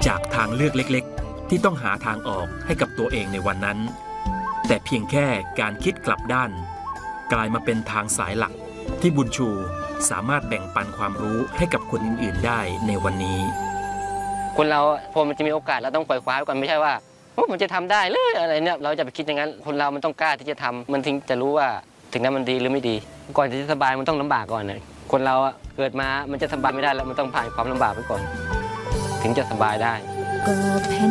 จากทางเลือกเล็กๆที่ต้องหาทางออกให้กับตัวเองในวันนั้นแต่เพียงแค่การคิดกลับด้านกลายมาเป็นทางสายหลักที่บุญชูสามารถแบ่งปันความรู้ให้กับคนอื่นๆได้ในวันนี้คนเราพอมันจะมีโอกาสเราต้องปล่อยคว้าไว้ก่อนไม่ใช่ว่ามันจะทำได้หรืออะไรเนี่ยเราจะไปคิดอย่างนั้นคนเรามันต้องกล้าที่จะทำมันถึงจะรู้ว่าถึงนั้นมันดีหรือไม่ดีก่อนที่จะสบายมันต้องลำบากก่อนเลยคนเราเกิดมามันจะสบายไม่ได้แล้วมันต้องผ่านความลำบากไปก่อนถึงจะสบายได้